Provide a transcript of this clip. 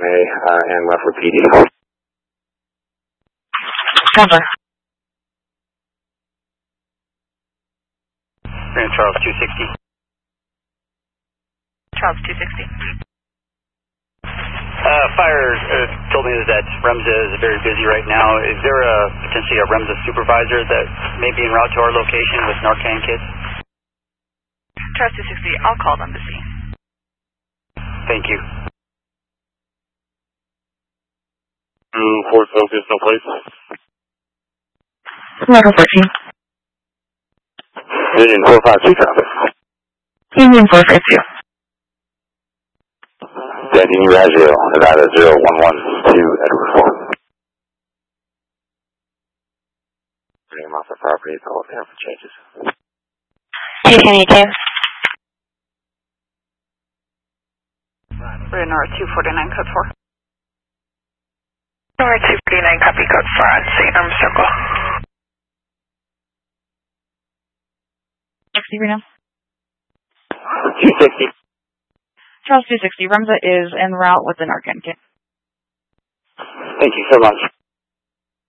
and left for PD. Cover. Charles 260. Charles 260. Fire told me that Remza is very busy right now. Is there potentially a Remza supervisor that may be en route to our location with Narcan kits? Charles 260, I'll call them to see. Thank you. Fort Focus, no place. Level 14. Union 452 traffic. Union 452. Standing Razio, Nevada 0112 Edward 4. Bring off the property, call down for changes. 272. We're in our 249 code 4. Nora 249, copy code 4 on St. Arms Circle. 60 right now. 260. Charles 260, Remza is en route with the Narcan kit. Thank you so much.